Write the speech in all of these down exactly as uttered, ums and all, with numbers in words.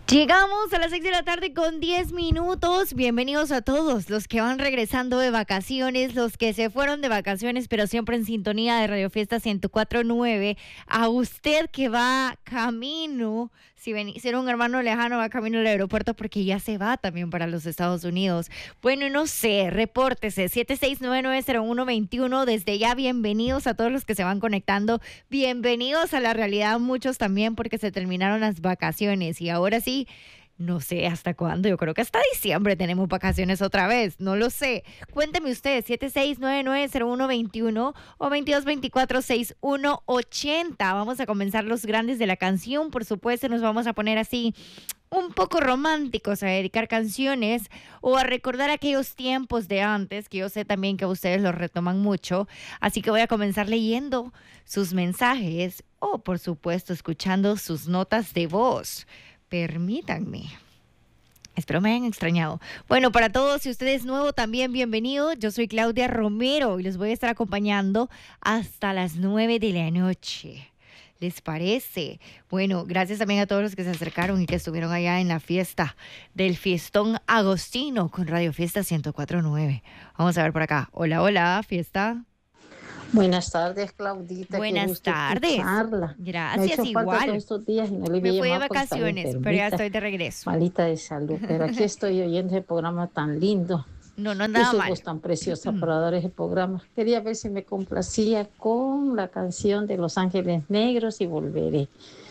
Llegamos a las seis de la tarde con diez minutos. Bienvenidos a todos los que van regresando de vacaciones, los que se fueron de vacaciones, pero siempre en sintonía de Radio Fiesta ciento cuatro punto nueve. A usted que va camino, si, ven, si era un hermano lejano, va camino al aeropuerto porque ya se va también para los Estados Unidos. Bueno, no sé, repórtese siete seis nueve nueve cero uno dos uno. Desde ya, bienvenidos a todos los que se van conectando. Bienvenidos a la realidad, muchos también porque se terminaron las vacaciones y ahora sí. No sé hasta cuándo, yo creo que hasta diciembre tenemos vacaciones otra vez, no lo sé. Cuénteme usted, siete seis nueve nueve cero uno dos uno o veintidós veinticuatro sesenta y uno ochenta. Vamos a comenzar los grandes de la canción, por supuesto nos vamos a poner así un poco románticos, a dedicar canciones o a recordar aquellos tiempos de antes, que yo sé también que ustedes los retoman mucho, así que voy a comenzar leyendo sus mensajes o por supuesto escuchando sus notas de voz. Permítanme. Espero me hayan extrañado. Bueno, para todos, si usted es nuevo también, bienvenido. Yo soy Claudia Romero y les voy a estar acompañando hasta las nueve de la noche. ¿Les parece? Bueno, gracias también a todos los que se acercaron y que estuvieron allá en la fiesta del Fiestón Agostino con Radio Fiesta ciento cuatro punto nueve. Vamos a ver por acá. Hola, hola, fiesta. Buenas tardes, Claudita. Buenas tardes. Escucharla. Gracias, Me igual. Todos estos días y no le Me fui de vacaciones, pero ya estoy de regreso. Malita de salud, pero aquí estoy oyendo ese programa tan lindo. No, no andaba y mal. Su voz tan preciosa para dar ese programa. Quería ver si me complacía con la canción de Los Ángeles Negros y volveré.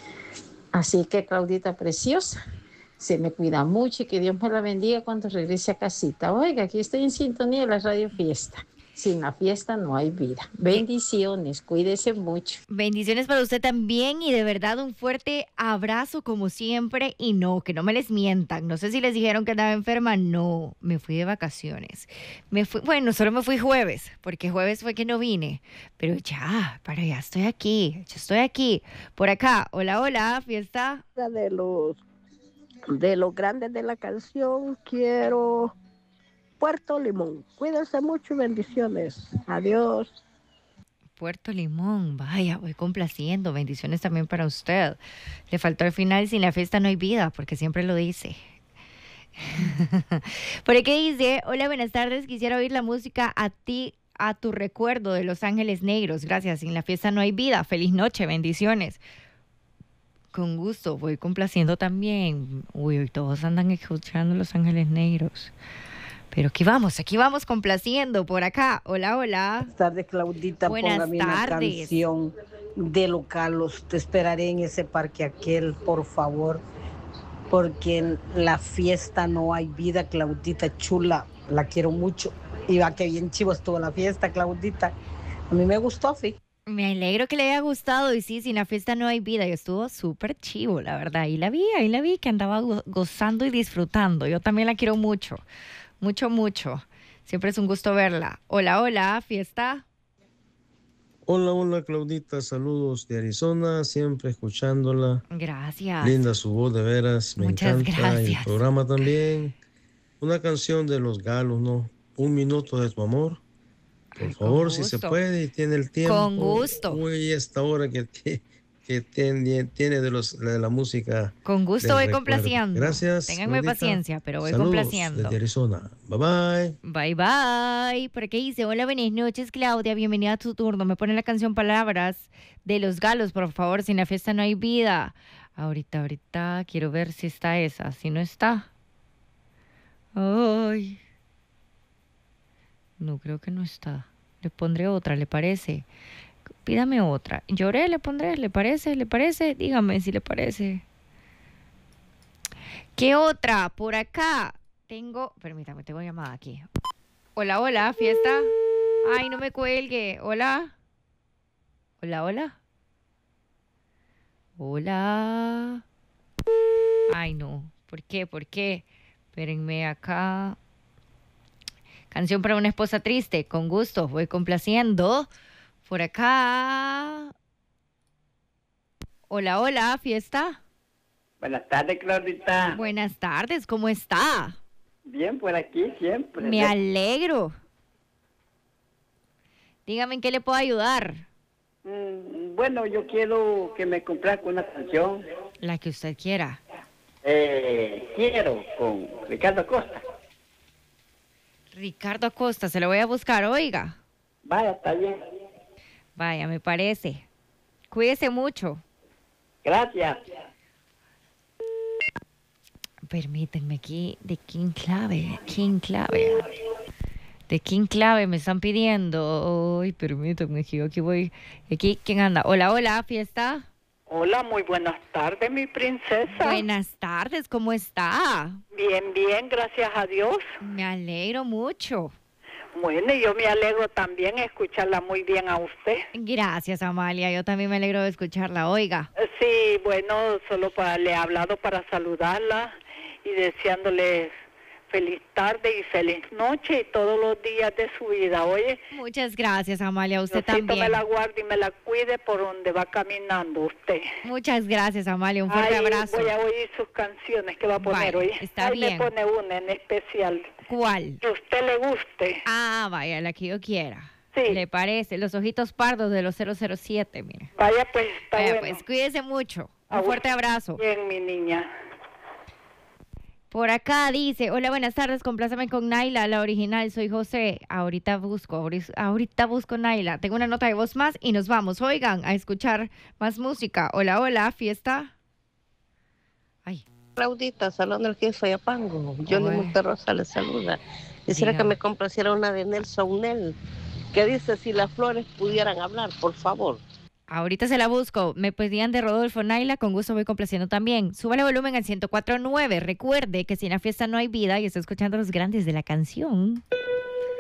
Así que, Claudita preciosa, se me cuida mucho y que Dios me la bendiga cuando regrese a casita. Oiga, aquí estoy en sintonía de la Radio Fiesta. Sin la fiesta no hay vida. Bendiciones, cuídese mucho. Bendiciones para usted también y de verdad un fuerte abrazo como siempre. Y no, que no me les mientan. No sé si les dijeron que andaba enferma. No, me fui de vacaciones. Me fui, bueno, solo me fui jueves, porque jueves fue que no vine. Pero ya, para ya estoy aquí. Yo estoy aquí. Por acá. Hola, hola, fiesta. De los, de los grandes de la canción, quiero... Puerto Limón. Cuídense mucho y bendiciones. Adiós. Puerto Limón, vaya, voy complaciendo. Bendiciones también para usted. Le faltó al final, sin la fiesta no hay vida, porque siempre lo dice. Por aquí dice, hola, buenas tardes, quisiera oír la música a ti, a tu recuerdo de Los Ángeles Negros. Gracias, sin la fiesta no hay vida. Feliz noche, bendiciones. Con gusto, voy complaciendo también. Uy, hoy todos andan escuchando Los Ángeles Negros. Pero aquí vamos, aquí vamos complaciendo por acá. Hola, hola. Buenas tardes, Claudita. Buenas Póngame tardes. Una canción de Los Carlos. Te esperaré en ese parque aquel, por favor. Porque en la fiesta no hay vida, Claudita chula. La quiero mucho. Y va que bien chivo estuvo la fiesta, Claudita. A mí me gustó, sí. Me alegro que le haya gustado. Y sí, sin la fiesta no hay vida. Y estuvo súper chivo, la verdad. Ahí la vi, ahí la vi que andaba go- gozando y disfrutando. Yo también la quiero mucho. Mucho, mucho. Siempre es un gusto verla. Hola, hola, fiesta. Hola, hola, Claudita. Saludos de Arizona. Siempre escuchándola. Gracias. Linda su voz, de veras. Me Muchas encanta. gracias. Y el programa también. Una canción de Los Galos, ¿no? Un minuto de tu amor. Por Ay, favor, con si se gusto. puede y tiene el tiempo. Con gusto. Uy, esta hora que, que, que tiene, tiene de, los, de la música. Con gusto del voy recuerdo. complaciendo. Gracias. Ténganme Claudita. paciencia, pero voy Saludos complaciendo. desde Arizona. Bye bye. Bye, bye. Por aquí dice, hola, buenas noches, Claudia. Bienvenida a tu turno. Me pone la canción Palabras de Los Galos, por favor. Sin la fiesta no hay vida. Ahorita, ahorita, quiero ver si está esa. Si no está. Ay. No, creo que no está. Le pondré otra, ¿le parece? Pídame otra. Lloré, le pondré, ¿le parece? ¿Le parece? Dígame si le parece. ¿Qué otra? Por acá tengo... Permítame, tengo llamada aquí. Hola, hola, fiesta. Ay, no me cuelgue. Hola. Hola, hola. Hola. Ay, no. ¿Por qué? ¿Por qué? Espérenme acá. Canción para una esposa triste. Con gusto, voy complaciendo. Por acá. Hola, hola, fiesta. Buenas tardes, Claudita. Buenas tardes, ¿cómo está? Bien, por aquí siempre. Me alegro. Dígame en qué le puedo ayudar. Mm, bueno, yo quiero que me compras una canción. La que usted quiera. Eh, quiero con Ricardo Costa. Ricardo Acosta, se lo voy a buscar, oiga. Vaya, está bien. Vaya, me parece. Cuídese mucho. Gracias. Permítanme aquí, de King Clave, King Clave. De King Clave me están pidiendo. Ay, permítanme, aquí, aquí voy. Aquí, ¿quién anda? Hola, hola, fiesta. Hola, muy buenas tardes, mi princesa. Buenas tardes, ¿cómo está? Bien, bien, gracias a Dios. Me alegro mucho. Bueno, y yo me alegro también escucharla muy bien a usted. Gracias, Amalia. Yo también me alegro de escucharla. Oiga. Eh, Sí, bueno, solo para, le he hablado para saludarla y deseándole feliz tarde y feliz noche y todos los días de su vida, oye. Muchas gracias, Amalia. Usted Diosito también. me la guarde y me la cuide por donde va caminando usted. Muchas gracias, Amalia. Un fuerte Ay, abrazo. voy a oír sus canciones que va a poner, Vaya, oye. está Ahí bien. me pone una en especial. ¿Cuál? Que a usted le guste. Ah, vaya, la que yo quiera. Sí. ¿Le parece? Los ojitos pardos de los cero cero siete, mire. Vaya, pues, está Vaya, bueno. pues, cuídese mucho. A Un fuerte usted abrazo. Bien, mi niña. Por acá dice, hola, buenas tardes, compláceme con Naila, la original, soy José. Ahorita busco, ahori- ahorita busco Naila. Tengo una nota de voz más y nos vamos. Oigan, a escuchar más música. Hola, hola, fiesta. Ay, Claudita, Salón del Jefe Apango. Johnny Uy. Monterrosa le saluda. Quisiera Dígame. que me complaciera una de Nelson Nel, que dice si las flores pudieran hablar, por favor. ahorita se la busco. Me pedían de Rodolfo Naila, con gusto voy complaciendo también. Súbale volumen al ciento cuatro punto nueve. Recuerde que sin la fiesta no hay vida y está escuchando los grandes de la canción.